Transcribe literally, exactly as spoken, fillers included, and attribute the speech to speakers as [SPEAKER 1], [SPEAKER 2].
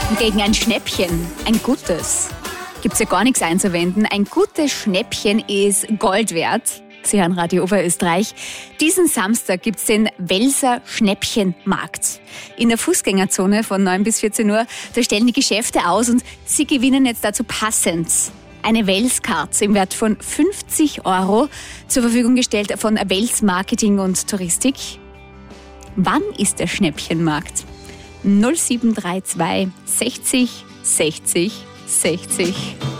[SPEAKER 1] Gegen ein Schnäppchen, ein gutes, gibt's ja gar nichts einzuwenden. Ein gutes Schnäppchen ist Gold wert. Sie hören Radio Oberösterreich. Diesen Samstag gibt's den Welser Schnäppchenmarkt. In der Fußgängerzone von neun bis vierzehn Uhr, da stellen die Geschäfte aus und Sie gewinnen jetzt dazu passend eine Wels-Card im Wert von fünfzig Euro zur Verfügung gestellt von Wels Marketing und Touristik. Wann ist der Schnäppchenmarkt? null sieben drei zwei sechzig sechzig sechzig